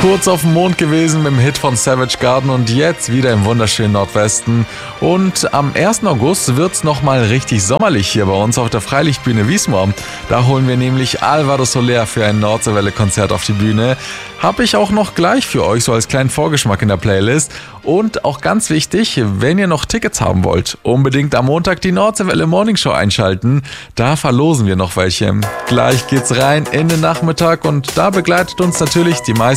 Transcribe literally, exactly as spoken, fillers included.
Kurz auf dem Mond gewesen mit dem Hit von Savage Garden und jetzt wieder im wunderschönen Nordwesten. Und am ersten August wird es nochmal richtig sommerlich hier bei uns auf der Freilichtbühne Wiesmoor. Da holen wir nämlich Alvaro Soler für ein Nordseewelle-Konzert auf die Bühne. Habe ich auch noch gleich für euch so als kleinen Vorgeschmack in der Playlist. Und auch ganz wichtig, wenn ihr noch Tickets haben wollt, unbedingt am Montag die Nordseewelle Morning Show einschalten. Da verlosen wir noch welche. Gleich geht's rein in den Nachmittag und da begleitet uns natürlich die meisten